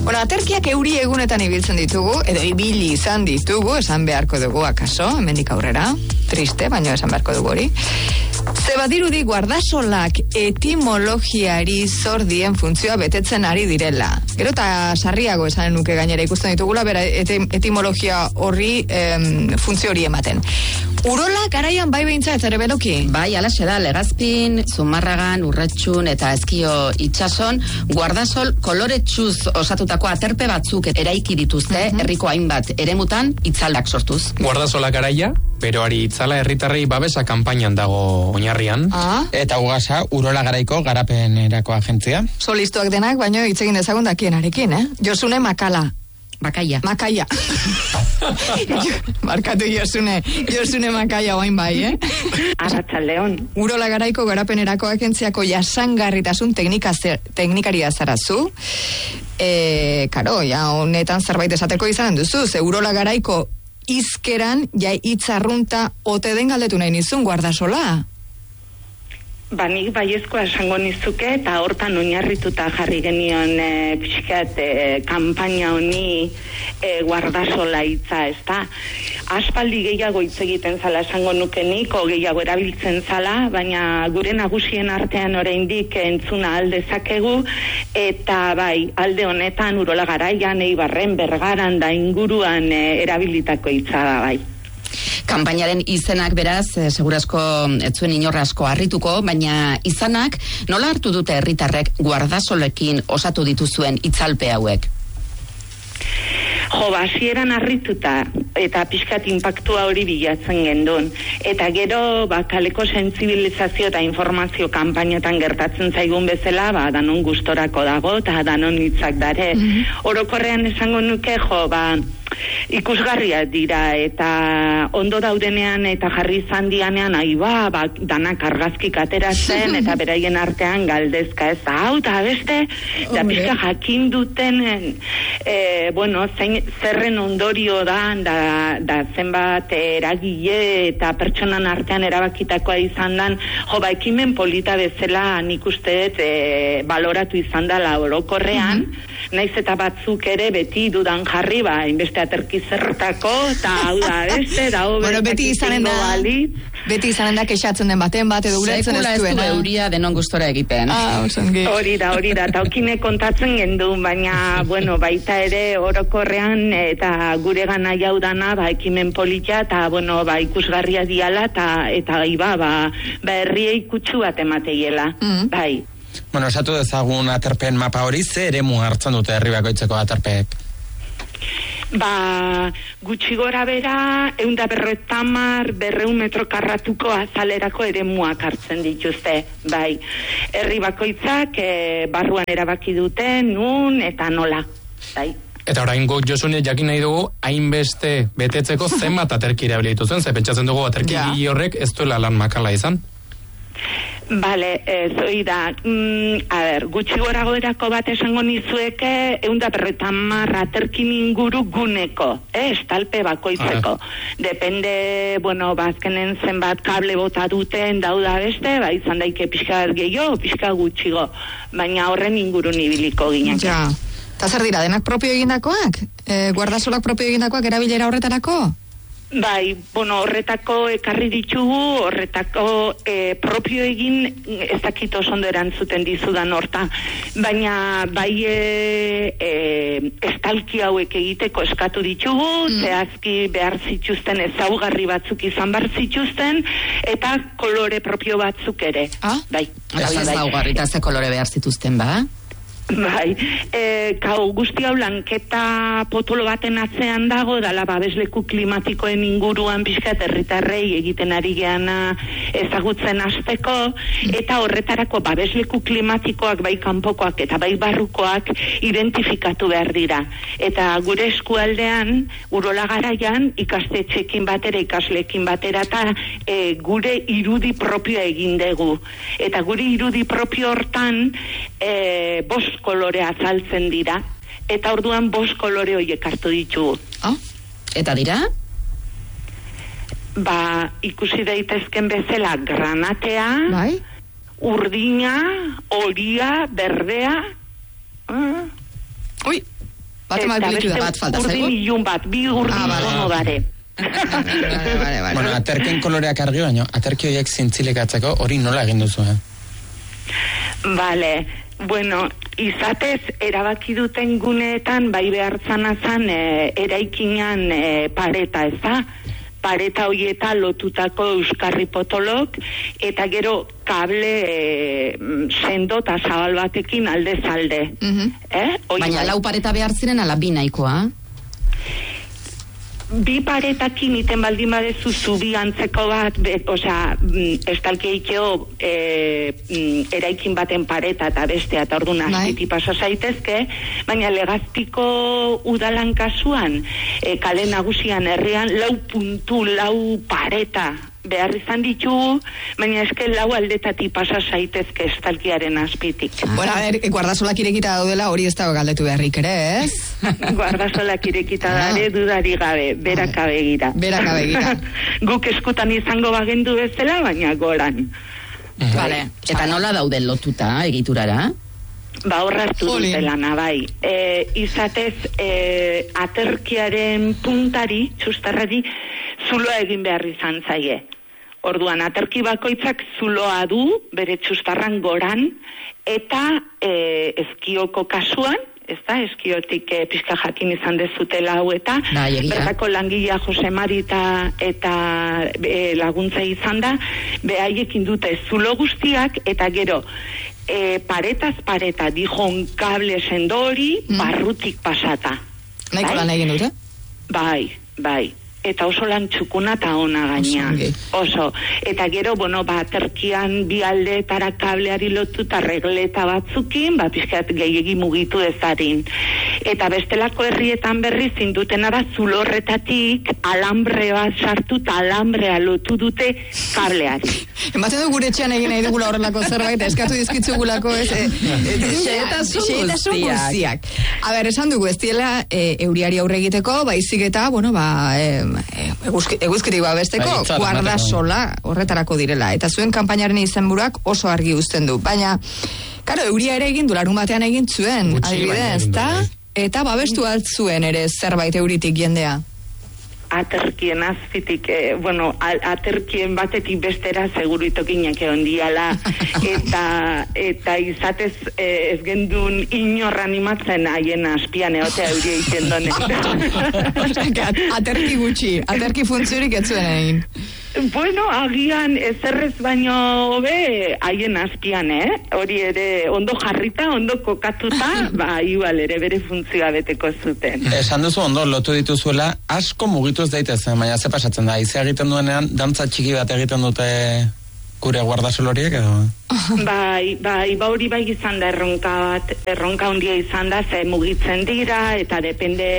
Bueno, aterkiak euri egunetan ibiltzen ditugu, edo ibili izan ditugu, esan beharko dugu akaso, hemendik aurrera, triste, baina esan beharko dugu hori. Zebadirudi guardasolak etimologiari zor dien funtzioa betetzen ari direla. Gero eta sarriago esanen nuke gainera ikusten ditugula, bera etimologia horri funtzio hori ematen. Urola garaian bai behintzat ere beloki? Bai, alaxe da, Legazpin, Zumarragan, Urretxun eta Ezkio itsason guardasol koloretsuz osatutako aterpe batzuk eraiki dituzte, herriko hainbat eremutan itzaldak sortuz. Guardasola garaia, beroari itzala herritarrei babesa kanpainan dago oinarrian. Eta ugasa, Urola Garaiko garapenerako agentzia. Solistoak denak, baino hitz egin dezagun dakienarekin, Josune Makala. Makaia. Markatu Josune Makaia oain bai, Arratsaldeon. Urola Garaiko garapenerako agentziako jasangarritasun teknikaria zarazu. Karo, ja honetan zerbait esateko izan duzu, ze Urola Garaiko izkeran, ja hitzarrunta ote den galdetu nahi nizun guardasola. Nik baiezkoa esango nizuke eta hortan oinarrituta jarri genion pixkat kanpaina honi guardasola hitza, ezta? Aspaldi gehiago hitz egiten zala esango nukenik, gehiago erabiltzen zala, baina gure nagusien artean oraindik entzuna aldezakegu, eta bai, alde honetan Urola Garaian, Eibarren, Bergaran da inguruan erabilitako hitza da bai. Kanpainaren izenak beraz, segurazko ez zuen inorra asko harrituko, baina izanak nola hartu dute herritarrek guardasolekin osatu dituzuen itzalpe hauek? Hasieran harrituta eta pixkat inpaktua hori bilatzen gendun. Eta gero, kaleko sentsibilizazio eta informazio kanpainetan gertatzen zaigun bezala, danon gustorako dago, eta danon hitzak dare. Orokorrean esango nuke, ikusgarriak dira, eta ondo daudenean eta jarri izan dianean, danak argazkik ateratzen, eta beraien artean galdezka ez hau, eta beste, da pixka jakin duten, zerren ondorio da zenbat eragile eta pertsonan artean erabakitakoa izan dan, ekimen polita bezala nik uste baloratu izan dela orokorrean, naiz eta batzuk ere beti dudan jarri, inbeste aterki zertako, eta hau da, beste, da bueno, beti izanen da kexatzen den baten bat, edo ulertzen ez duena. Sekula ez du euria denon gustora egiten. Hori da, eta okine kontatzen gendu, baina, baita ere orokorrean, eta gure gana jaudana, ekimen polita, eta, ikusgarria diala, eta herriei kutsu bat emateiela, bai. Esatu dezagun aterpen mapa hori, ze eremu hartzen dute herri bakoitzeko aterpeek? Gutxi gora bera, 150-200 metro karratuko azalerako eremuak hartzen dituzte, bai. Herri bakoitzak barruan erabaki dute, nun eta nola, bai. Eta oraingo Josune jakin nahi dugu, hainbeste betetzeko zenbat aterki erabilitu zen, ze pentsatzen dugu aterki horrek ez duela lan makala izan? Bale, zoi da, gutxi goragoerako bat esango nizueke 150 aterkin inguru guneko, estalpe bakoitzeko. Depende, azkenen zenbat kable bota duten dauda beste, izan daike pixka gehiago, pixka gutxigo, baina horren ingurun ibiliko ginean. Ja, eta zer dira, denak propio egindakoak? Guardasolak propio egindakoak erabilera horretarako? Bai, horretako ekarri ditugu, horretako propio egin ez dakit oso ondo erantzuten dizudan horta, baina bai estalki hauek egiteko eskatu ditugu, zehazki behar zituzten ezaugarri batzuk izan behar zituzten, eta kolore propio batzuk ere. Bai. Ezaugarri eta ze kolore behar zituzten, ba? Bai, guzti hau lanketa potolo baten atzean dago, dala babesleku klimatikoen inguruan pixkat herritarrei egiten ari geana ezagutzen hasteko, eta horretarako babesleku klimatikoak bai kanpokoak eta bai barrukoak identifikatu behar dira. Eta gure eskualdean, Urola Garaian, ikastetxeekin batera, ikasleekin batera, eta gure irudi propioa egin dugu. Eta gure irudi propio hortan, bost kolore azaltzen dira, eta orduan 5 kolore horiek hartu ditugu. Eta dira? Ikusi daitezken bezala granatea, urdina, horia, berdea. Bat malpilitu da. Bat falta urdin zaigu. ilun bat, bi urdin zono dare. Vale. Bueno, aterken koloreak argi baino, aterki horiek zintzilekatzeko hori nola egin duzu, Vale, bueno, izatez, erabaki duten guneetan, bai behartzana zan, eraikinan pareta, ez da? Pareta hoieta lotutako euskarri potolok, eta gero kable sendo eta zabal batekin aldez alde. Baina lau pareta behar ziren ala bi nahikoa? Bi paretakin iten baldin badezu zubi antzeko bat, estalkeikeo eraikin baten pareta eta bestea, eta orduan azpiti pasa zaitezke, baina Legazpiko udalan kasuan, kale nagusian herrian, 4 pareta behar izan ditugu, baina eske 4 aldetatik pasa zaitezke estalkiaren azpitik. Bueno, a ver, guardasolak irekita daudela hori ez dago galdetu beharrik ere, ez? Guardasolak irekita dare dudari gabe, beraka begira. Guk eskutan izango bagendu bezala, baina goran. Vale. Eta nola dauden lotuta egiturara? Ba, horraztu dutela, bai. Izatez, aterkiaren puntari, txustarrari, zuloa egin behar izan zaie. Orduan, aterki bakoitzak zuloa du, bere txustarran goran, eta eskioko kasuan, ez da, eskiotik pixka jakin izan dezutela hau eta bertako langilea Jose Marita eta laguntza izan da, behaiekin dute zulo guztiak, eta gero, paretaz pareta, dijon kable sendori, barrutik pasata. Nahiko lan egin dute? Bai. Eta oso lan txukuna eta ona gaina. Oso. Eta gero, aterkian bi aldeetara kableari lotuta regleta batzukin, pixkat gehiegi mugitu ezarin. Eta bestelako herrietan berriz indutena da zulorretatik alambre bat sartu eta alambrea lotu dute kableari. Ematen du gure etxean egin nahi dugula horrelako zerbait, eskatu dizkitzugulako ez, xehetasun guztiak. A ber, esan dugu, ez diela euriari aurre egiteko, baizik eta, eguzkitik besteko guardasola horretarako direla. Eta zuen kanpainaren izenburuak oso argi uzten du. Baina, karo, euria ere egin du, larun batean egin zuen, adibidez, eta babestu altzuen ere zerbait euritik jendea. Aterkien azpitik, aterkien batetik bestera seguru itokinak egon diala, eta izatez ez gendun inor animatzen haien azpian egotea euria egiten donen. Aterki gutxi, aterki funtziorik ez zuen egin. Agian ezerrez baino hobe haien azpian, hori ere ondo jarrita, ondo kokatuta, igual ere bere funtzioa beteko zuten. Esan duzu ondo, lotu dituzuela, asko mugitu ez daitezen, baina ze pasatzen da, izia egiten duenean, dantza txiki bat egiten dute gure guardasol horiek edo? Hori bai izan da erronka handia izan da, ze mugitzen dira, eta depende,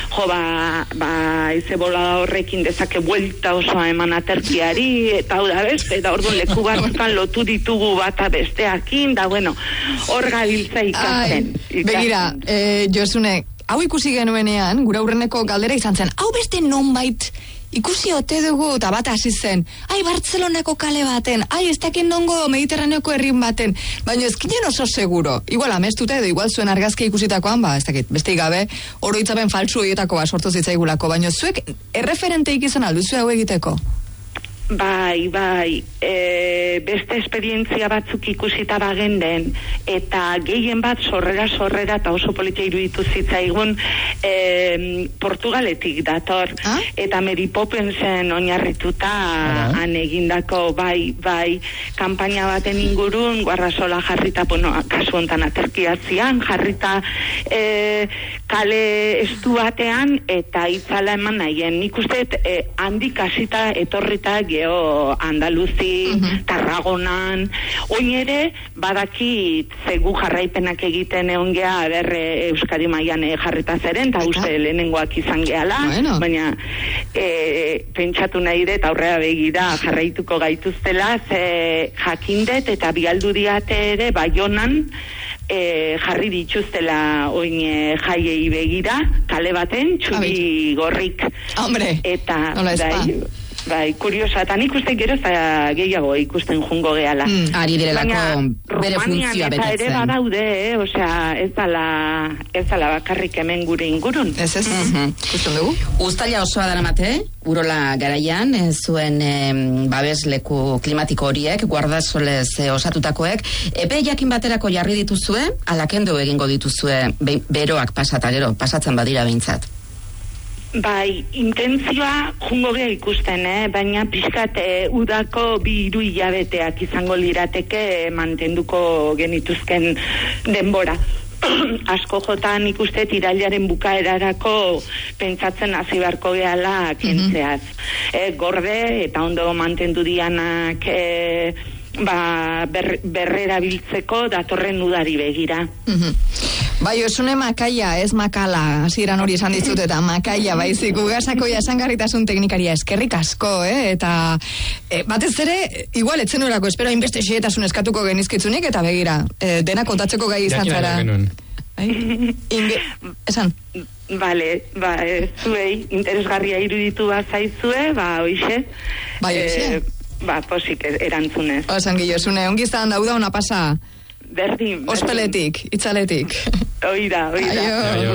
ize bola horrekin dezake buelta osoa eman aterkiari, eta hau da beste, eta orduan leku batzukan lotu ditugu bata besteakin, da hor gabiltza ikasten. Begira, Josune, hau ikusi genuenean, gure aurreneko galdera izan zen, hau beste nonbait ikusi ote dugu, eta bat hasi zen, Bartzelonako kale baten, ez dakin nongo Mediterraneoko herrin baten, baina ezkinen oso seguro, igual amestute edo igual zuen argazki ikusitakoan, ez dakit, beste gabe, oroitzapen faltsu horietako sortu zitzaigulako, baina zuek erreferenteik izan alduzu hau egiteko? Bai, beste esperientzia batzuk ikusita bagenden, eta gehien bat sorrera eta oso politia iruditu zitzaigun Portugaletik dator, eta Mary Poppensen oinarrituta han egindako kanpaina baten ingurun, guardasola jarrita, kasu hontan aterkiatzian, jarrita kale estu batean, eta itzala eman nahien. Nik uste, handik hasita etorrita geho Andaluzi, Tarragonan, oin ere, badakit zegu jarraipenak egiten egon geha, Euskadi mailan jarrita zeren, eta uste lehenengoak izan gehala, baina pentsatu nahi dut, aurrera begira jarraituko gaituztela, ze jakindet eta bialdu diate ere, Baionan, jarri dituztela oin jaiei begira, kale baten, txuri gorrik. Hombre, eta nola ezpa. Bai, kuriosa, eta nik uste gero gehiago ikusten jungo gehala. Ari direlako bere funtzioa betetzen. Baina ere badaude, osea, ez dala bakarrik hemen gure ingurun. Ez, ikusten dugu. Uztaila osoa daramate, urola garaian, zuen babesleku klimatiko horiek, guardasolez osatutakoek, epe jakin baterako jarri dituzue, alakendo egingo dituzue beroak pasatzen badira behintzat. Bai, intentzioa jungo geha ikusten, baina pixkat udako 2-3 hilabeteak izango lirateke mantenduko genituzken denbora. Asko jotan ikuste irailaren bukaerarako pentsatzen hasi beharko gehala kentzeaz. Gorde eta ondo mantendu dianak berrera biltzeko datorren udari begira. Bai, osune makaia, ez makala, hasieran hori esan dizut, eta makaia, baizik, ugasako jasangarritasun teknikaria eskerrik asko, eta batez ere, igual etzen horako, espero hainbeste xeetasun eskatuko genizkitzunik, eta begira, dena kontatzeko gai izan zara. Esan? Bale, zuei, interesgarria iruditu zaizue, hoixe. Bai, hoixe. Posik erantzunez. Osan, Gillosune, ongiztan dauda ona pasa. Berdin. Ospeletik, itzaletik. Oida. Aio.